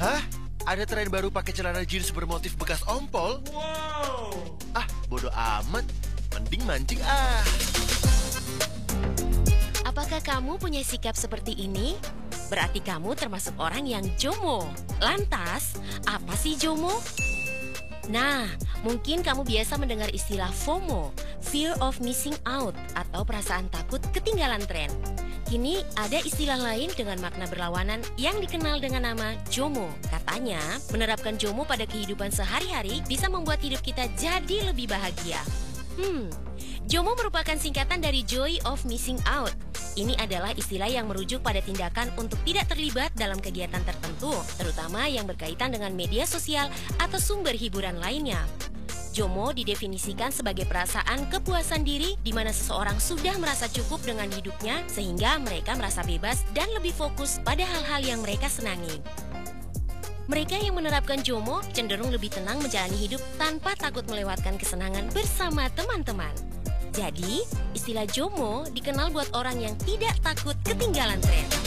Hah? Ada tren baru pakai celana jeans bermotif bekas ompol? Wow. Ah, bodo amat. Mending mancing ah. Apakah kamu punya sikap seperti ini? Berarti kamu termasuk orang yang JOMO. Lantas, apa sih JOMO? Nah, mungkin kamu biasa mendengar istilah FOMO, Fear of Missing Out, atau perasaan takut ketinggalan tren. Kini ada istilah lain dengan makna berlawanan yang dikenal dengan nama JOMO. Katanya, menerapkan JOMO pada kehidupan sehari-hari bisa membuat hidup kita jadi lebih bahagia. JOMO merupakan singkatan dari Joy of Missing Out. Ini adalah istilah yang merujuk pada tindakan untuk tidak terlibat dalam kegiatan tertentu, terutama yang berkaitan dengan media sosial atau sumber hiburan lainnya. JOMO didefinisikan sebagai perasaan kepuasan diri di mana seseorang sudah merasa cukup dengan hidupnya sehingga mereka merasa bebas dan lebih fokus pada hal-hal yang mereka senangi. Mereka yang menerapkan JOMO cenderung lebih tenang menjalani hidup tanpa takut melewatkan kesenangan bersama teman-teman. Jadi, istilah JOMO dikenal buat orang yang tidak takut ketinggalan tren.